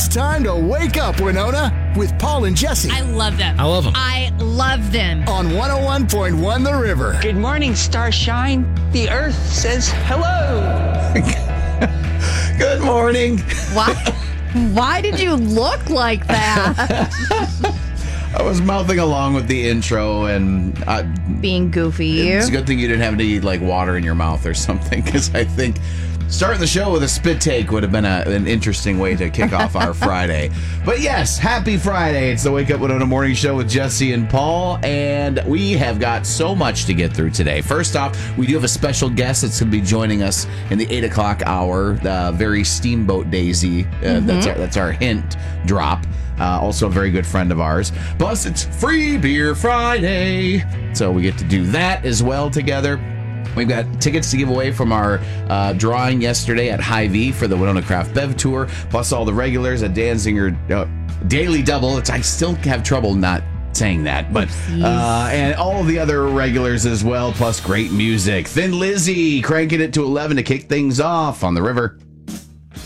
It's time to wake up, Winona, with Paul and Jesse I love them. I love them. I love them. on 101.1 The River. Good morning, starshine. The earth says hello. Good morning. Why did you look like that? I was mouthing along with the intro, and Being goofy. it's a good thing you didn't have any water in your mouth or something, because I think starting the show with a spit take would have been an interesting way to kick off our Friday. But yes, happy Friday. It's the Wake Up Winona Morning Show with Jesse and Paul, and we have got so much to get through today. First off, we do have a special guest that's going to be joining us in the 8 o'clock hour, the very Steamboat Daisy. That's our hint drop. Also a very good friend of ours. Plus, it's Free Beer Friday, so we get to do that as well together. We've got tickets to give away from our drawing yesterday at Hy-Vee for the Winona Craft Bev Tour, plus all the regulars at Danziger Daily Double. I still have trouble not saying that, but and all the other regulars as well, plus great music. Thin Lizzy cranking it to 11 to kick things off on the river.